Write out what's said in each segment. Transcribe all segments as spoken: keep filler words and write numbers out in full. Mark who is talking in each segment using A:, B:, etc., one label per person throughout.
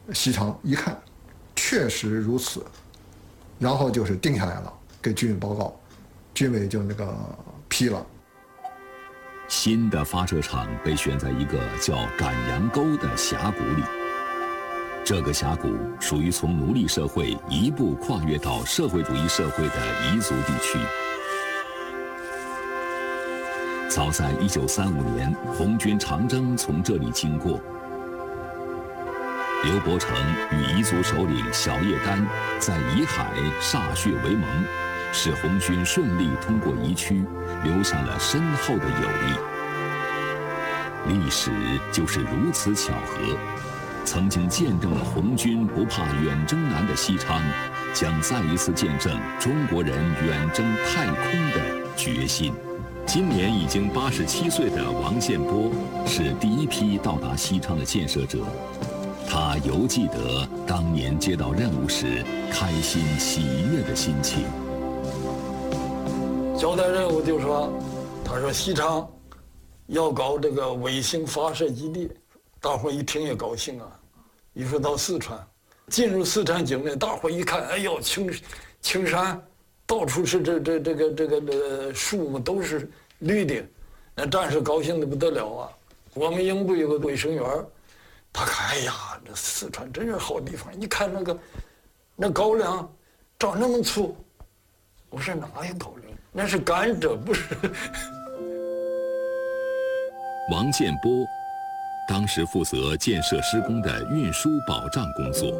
A: 西昌一看，确实如此，然后就是定下来了，给军委报告，军委就那个批了。
B: 新的发射场被选在一个叫赶羊沟的峡谷里。这个峡谷属于从奴隶社会一步跨越到社会主义社会的彝族地区。早在一九三五年，红军长征从这里经过。刘伯承与彝族首领小叶丹在彝海歃血为盟，使红军顺利通过彝区，留下了深厚的友谊。历史就是如此巧合，曾经见证了红军不怕远征难的西昌，将再一次见证中国人远征太空的决心。今年已经八十七岁的王建波是第一批到达西昌的建设者，他犹记得当年接到任务时开心喜悦的心情。
C: 交代任务就说，他说西昌要搞这个卫星发射基地，大伙一听也高兴啊。一说到四川，进入四川境内，大伙一看，哎呦，青青山，到处是这这这个这个这树木都是绿的，那战士高兴的不得了啊。我们营部有个卫生员，他看，哎呀，这四川真是好地方。一看那个那高粱长那么粗，我说哪有高粱？那是甘蔗，不是。
B: 王建波当时负责建设施工的运输保障工作。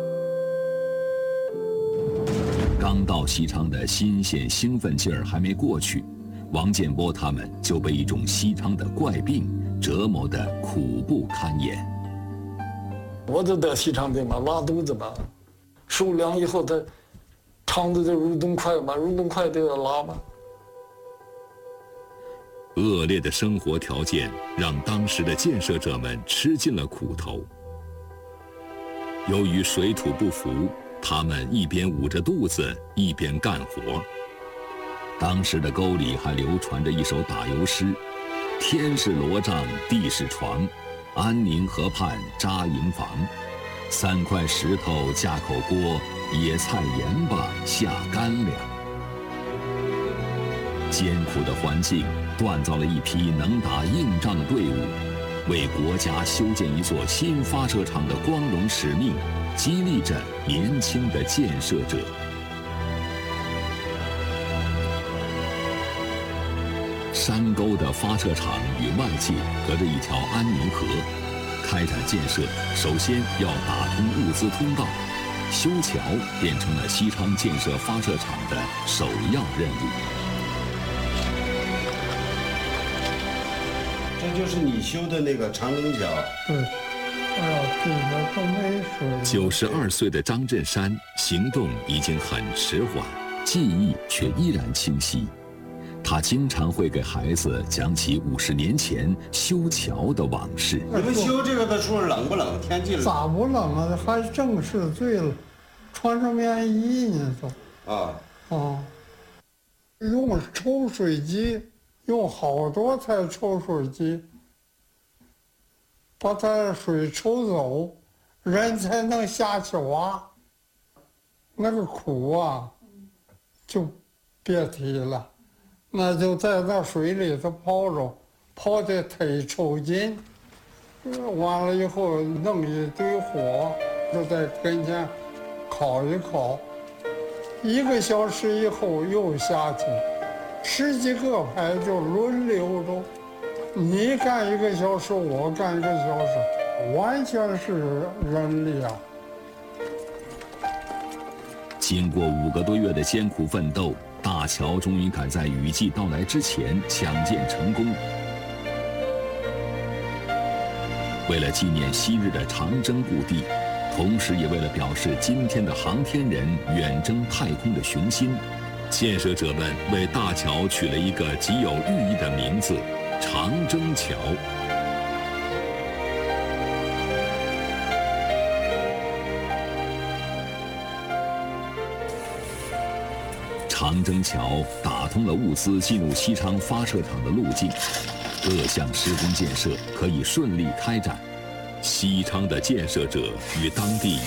B: 刚到西昌的新鲜兴奋劲儿还没过去，王建波他们就被一种西昌的怪病折磨得苦不堪言。
C: 我就得西昌病嘛，拉肚子嘛，受凉以后他肠子就蠕动快嘛，蠕动快就要拉嘛。
B: 恶劣的生活条件让当时的建设者们吃尽了苦头。由于水土不服，他们一边捂着肚子一边干活。当时的沟里还流传着一首打油诗：天是罗帐地是床，安宁河畔扎营房，三块石头架口锅，野菜盐巴下干粮。艰苦的环境锻造了一批能打硬仗的队伍，为国家修建一座新发射场的光荣使命激励着年轻的建设者。山沟的发射场与外界隔着一条安宁河，开展建设首先要打通物资通道，修桥变成了西昌建设发射场的首要任务。
D: 这就是你修的那个长征桥。
E: 对，哎呀，这个都没水。
B: 九十二岁的张振山行动已经很迟缓，记忆却依然清晰。他经常会给孩子讲起五十年前修桥的往事。
D: 你们修这个的时候冷不冷？天气冷？
E: 咋不冷啊？还正是最了，穿上棉衣呢都。
D: 啊
E: 啊，用抽水机。用好多台抽水机，把它水抽走，人才能下去挖。那个苦啊，就别提了，那就在那水里头泡着，泡的忒抽筋。完了以后弄一堆火，就在跟前烤一烤，一个小时以后又下去。十几个排就轮流着，你干一个小时，我干一个小时，完全是人力啊。
B: 经过五个多月的艰苦奋斗，大桥终于赶在雨季到来之前抢建成功。为了纪念昔日的长征故地，同时也为了表示今天的航天人远征太空的雄心，建设者们为大桥取了一个极有寓意的名字——长征桥。长征桥打通了物资进入西昌发射场的路径，各项施工建设可以顺利开展。西昌的建设者与当地